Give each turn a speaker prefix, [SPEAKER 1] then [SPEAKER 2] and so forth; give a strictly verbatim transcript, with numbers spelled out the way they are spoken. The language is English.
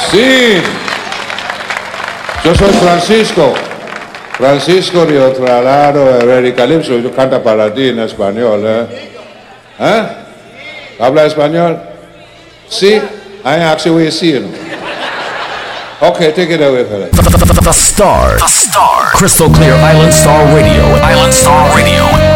[SPEAKER 1] Sí, yo soy Francisco, Francisco Río Tralaro, Rey Calypso, yo canta para ti en español, ¿eh? ¿Eh? ¿Habla español? Sí, I actually will see you. Okay, take it away, fella.
[SPEAKER 2] The Star, The Star, Crystal Clear Island Star Radio, Island Star Radio.